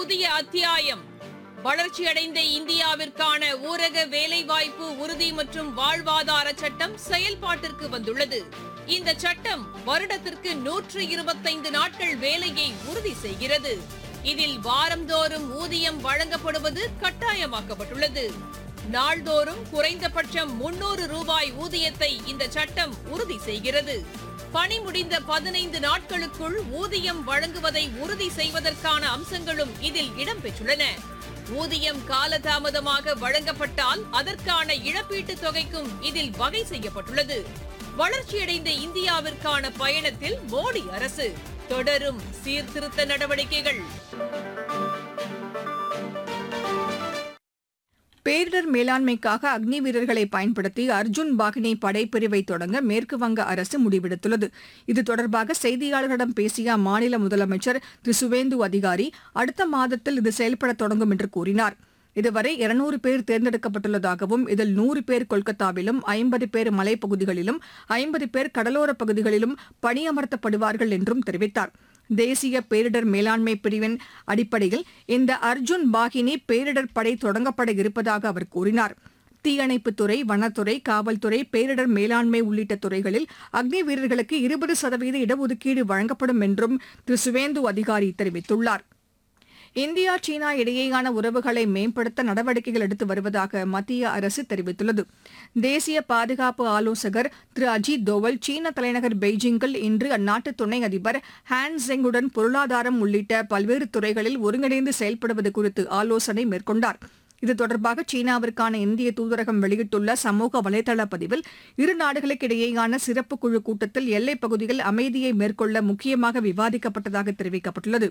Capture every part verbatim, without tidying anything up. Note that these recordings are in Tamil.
புதிய அத்தியாயம். வளர்ச்சியடைந்த இந்தியாவிற்கான ஊரக வேலைவாய்ப்பு உறுதி மற்றும் வாழ்வாதார சட்டம் செயல்பாட்டிற்கு வந்துள்ளது. இந்த சட்டம் வருடத்திற்கு நூற்று இருபத்தைந்து நாட்கள் வேலையை உறுதி செய்கிறது. இதில் வாரந்தோறும் ஊதியம் வழங்கப்படுவது கட்டாயமாக்கப்பட்டுள்ளது. நாள்தோறும் குறைந்தபட்சம் முன்னூறு ரூபாய் ஊதியத்தை இந்த சட்டம் உறுதி செய்கிறது. பணி முடிந்த பதினைந்து நாட்களுக்குள் ஊதியம் வழங்குவதை உறுதி செய்வதற்கான அம்சங்களும் இதில் இடம்பெற்றுள்ளன. ஊதியம் காலதாமதமாக வழங்கப்பட்டால் அதற்கான இழப்பீட்டுத் தொகைக்கும் இதில் வகை செய்யப்பட்டுள்ளது. வளர்ச்சியடைந்த இந்தியாவிற்கான பயணத்தில் மோடி அரசு தொடரும் சீர்திருத்த நடவடிக்கைகள். பேரிடர் மேலாண்மைக்காக அக்னி வீரர்களை பயன்படுத்தி அர்ஜுன் பாகினி படைப்பிரிவை தொடங்க மேற்குவங்க அரசு முடிவெடுத்துள்ளது. இது தொடர்பாக செய்தியாளர்களிடம் பேசிய அம்மாநில முதலமைச்சர் திரு சுவேந்து அதிகாரி, அடுத்த மாதத்தில் இது செயல்பட தொடங்கும் என்று கூறினார். இதுவரை இருநூறு பேர் தேர்ந்தெடுக்கப்பட்டுள்ளதாகவும் இதில் நூறு பேர் கொல்கத்தாவிலும், ஐம்பது பேர் மலைப்பகுதிகளிலும், ஐம்பது பேர் கடலோரப் பகுதிகளிலும் பணியமர்த்தப்படுவார்கள் என்றும் தெரிவித்தார். தேசிய பேரிடர் மேலாண்மை பிரிவின் அடிப்படையில் இந்த அர்ஜுன் பாகினி பேரிடர் படை தொடங்கப்பட இருப்பதாக அவர் கூறினார். தீயணைப்புத்துறை, வனத்துறை, காவல்துறை, பேரிடர் மேலாண்மை உள்ளிட்ட துறைகளில் அக்னி வீரர்களுக்கு இருபது சதவீத இடஒதுக்கீடு வழங்கப்படும் என்றும் திரு சுவேந்து அதிகாரி தெரிவித்துள்ளார். இந்தியா சீனா இடையேயான உறவுகளை மேம்படுத்த நடவடிக்கைகள் எடுத்து வருவதாக மத்திய அரசு தெரிவித்துள்ளது. தேசிய பாதுகாப்பு ஆலோசகர் திரு அஜித் தோவல் சீன தலைநகர் பெய்ஜிங்கில் இன்று அந்நாட்டு துணை அதிபர் ஹான் ஜெங்குடன் பொருளாதாரம் உள்ளிட்ட பல்வேறு துறைகளில் ஒருங்கிணைந்து செயல்படுவது குறித்து ஆலோசனை மேற்கொண்டார். இது தொடர்பாக சீனாவிற்கான இந்திய தூதரகம் வெளியிட்டுள்ள சமூக வலைதள பதிவில், இரு நாடுகளுக்கு இடையேயான சிறப்பு குழு கூட்டத்தில் எல்லைப் பகுதியில் அமைதியை மேற்கொள்ள முக்கியமாக விவாதிக்கப்பட்டதாக தெரிவிக்கப்பட்டுள்ளது.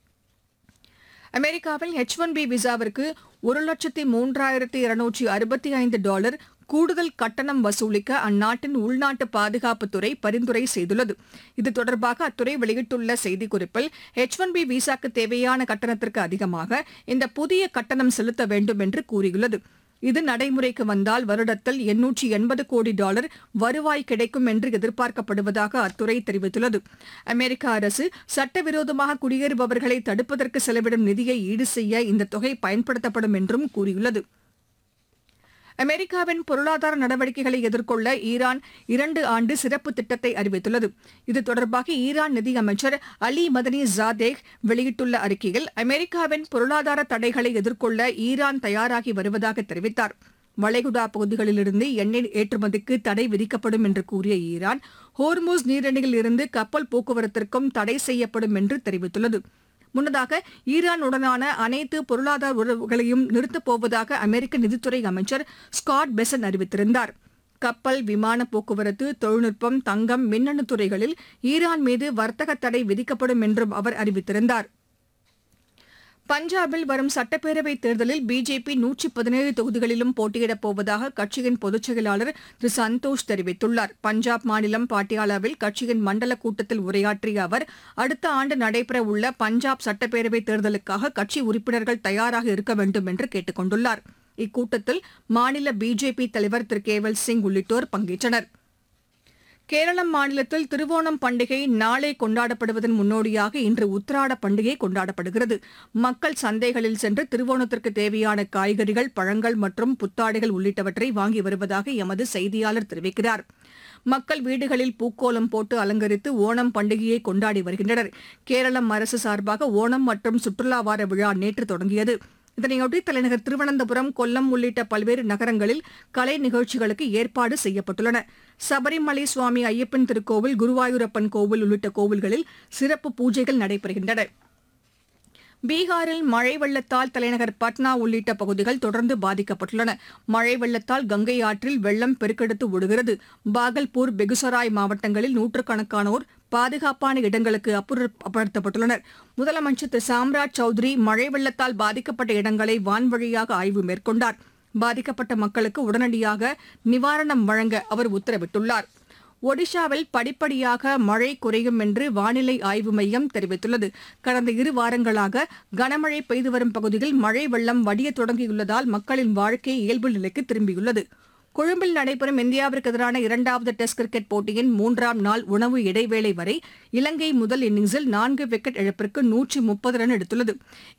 அமெரிக்காவில் எச் ஒன் பி விசாவிற்கு ஒரு லட்சத்தி மூன்றாயிரத்தி இருநூற்றி அறுபத்தி ஐந்து டாலர் கூடுதல் கட்டணம் வசூலிக்க அந்நாட்டின் உள்நாட்டு பாதுகாப்புத்துறை பரிந்துரை செய்துள்ளது. இது தொடர்பாக அத்துறை வெளியிட்டுள்ள செய்திக்குறிப்பில், எச் ஒன் பி விசாக்கு தேவையான கட்டணத்திற்கு அதிகமாக இந்த புதிய கட்டணம் செலுத்த வேண்டும் என்று கூறியுள்ளது. இது நடைமுறைக்கு வந்தால் வருடத்தில் எண்ணூற்றி எண்பது கோடி டாலர் வருவாய் கிடைக்கும் என்று எதிர்பார்க்கப்படுவதாக அத்துறை தெரிவித்துள்ளது. அமெரிக்க அரசு சட்டவிரோதமாக குடியேறுபவர்களை தடுப்பதற்கு செலவிடும் நிதியை ஈடு செய்ய இந்த தொகை பயன்படுத்தப்படும் என்றும் கூறியுள்ளது. அமெரிக்காவின் பொருளாதார நடவடிக்கைகளை எதிர்கொள்ள ஈரான் இரண்டு ஆண்டு சிறப்பு திட்டத்தை அறிவித்துள்ளது. இது தொடர்பாக ஈரான் நிதியமைச்சர் அலி மதனி ஜாதேக் வெளியிட்டுள்ள அறிக்கையில், அமெரிக்காவின் பொருளாதார தடைகளை எதிர்கொள்ள ஈரான் தயாராகி வருவதாக தெரிவித்தார். வளைகுடா பகுதிகளிலிருந்து எண்ணெய் ஏற்றுமதிக்கு தடை விதிக்கப்படும் என்று கூறிய ஈரான், ஹோர்முஸ் நீரிணையில் இருந்து கப்பல் போக்குவரத்திற்கும் தடை செய்யப்படும் என்று தெரிவித்துள்ளது. முன்னதாக ஈரானுடனான அனைத்து பொருளாதார உறவுகளையும் நிறுத்தப் போவதாக அமெரிக்க நிதித்துறை அமைச்சர் ஸ்காட் பெசன் அறிவித்திருந்தார். கப்பல், விமான போக்குவரத்து, தொழில்நுட்பம், தங்கம், மின்னணு துறைகளில் ஈரான் மீது வர்த்தக தடை விதிக்கப்படும் என்றும் அவர் அறிவித்திருந்தார். பஞ்சாபில் வரும் சட்டப்பேரவைத் தேர்தலில் பிஜேபி நூற்றி பதினேழு தொகுதிகளிலும் போட்டியிடப் போவதாக கட்சியின் பொதுச் செயலாளர் திரு சந்தோஷ் தெரிவித்துள்ளார். பஞ்சாப் மாநிலம் பாட்டியாலாவில் கட்சியின் மண்டல கூட்டத்தில் உரையாற்றிய அவர், அடுத்த ஆண்டு நடைபெறவுள்ள பஞ்சாப் சட்டப்பேரவைத் தேர்தலுக்காக கட்சி உறுப்பினர்கள் தயாராக இருக்க வேண்டும் என்று கேட்டுக் கொண்டுள்ளார். இக்கூட்டத்தில் மாநில பிஜேபி தலைவர் திரு கேவல் சிங் உள்ளிட்டோர் பங்கேற்றனர். கேரளம் மாநிலத்தில் திருவோணம் பண்டிகை நாளை கொண்டாடப்படுவதன் முன்னோடியாக இன்று உத்திராட பண்டிகை கொண்டாடப்படுகிறது. மக்கள் சந்தைகளில் சென்று திருவோணத்திற்கு தேவையான காய்கறிகள், பழங்கள் மற்றும் புத்தாடைகள் உள்ளிட்டவற்றை வாங்கி வருவதாக எமது செய்தியாளர் தெரிவிக்கிறார். மக்கள் வீடுகளில் பூக்கோலம் போட்டு அலங்கரித்து ஓணம் பண்டிகையை கொண்டாடி வருகின்றனர். கேரளம் அரசு சார்பாக ஓணம் மற்றும் சுற்றுலா வார விழா நேற்று தொடங்கியது. இதனையொட்டி தலைநகர் திருவனந்தபுரம், கொல்லம் உள்ளிட்ட பல்வேறு நகரங்களில் கலை நிகழ்ச்சிகளுக்கு ஏற்பாடு செய்யப்பட்டுள்ளன. சபரிமலை சுவாமி ஐயப்பன் திருக்கோவில், குருவாயூரப்பன் கோவில் உள்ளிட்ட கோவில்களில் சிறப்பு பூஜைகள் நடைபெறுகின்றன. பீகாரில் மழை வெள்ளத்தால் தலைநகர் பட்னா உள்ளிட்ட பகுதிகள் தொடர்ந்து பாதிக்கப்பட்டுள்ளன. மழை வெள்ளத்தால் கங்கை ஆற்றில் வெள்ளம் பெருக்கெடுத்து ஓடுகிறது. பாகல்பூர், பெகுசராய் மாவட்டங்களில் நூற்றுக்கணக்கானோர் பாதுகாப்பான இடங்களுக்கு அப்புறப்படுத்தப்பட்டுள்ளனர். முதலமைச்சர் திரு சாம்ராஜ் சௌத்ரி மழை வெள்ளத்தால் பாதிக்கப்பட்ட இடங்களை வான்வழியாக ஆய்வு மேற்கொண்டார். பாதிக்கப்பட்ட மக்களுக்கு உடனடியாக நிவாரணம் வழங்க அவர் உத்தரவிட்டுள்ளார். ஒடிஷாவில் படிப்படியாக மழை குறையும் என்று வானிலை ஆய்வு மையம் தெரிவித்துள்ளது. கடந்த இரு வாரங்களாக கனமழை பெய்து வரும் பகுதியில் மழை வெள்ளம் வடிய தொடங்கியுள்ளதால் மக்களின் வாழ்க்கை இயல்பு நிலைக்கு திரும்பியுள்ளது. கொழும்பில் நடைபெறும் இந்தியாவிற்கு எதிரான இரண்டாவது டெஸ்ட் கிரிக்கெட் போட்டியின் மூன்றாம் நாள் உணவு இடைவேளை வரை இலங்கை முதல் இன்னிங்ஸில் நான்கு விக்கெட் இழப்பிற்கு நூற்று முப்பது ரன் எடுத்துள்ளது.